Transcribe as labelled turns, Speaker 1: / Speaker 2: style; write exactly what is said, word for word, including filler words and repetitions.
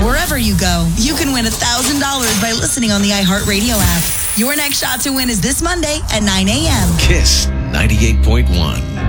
Speaker 1: Wherever you go, you can win one thousand dollars by listening on the iHeartRadio app. Your next shot to win is this Monday at nine a.m.
Speaker 2: Kiss ninety-eight point one.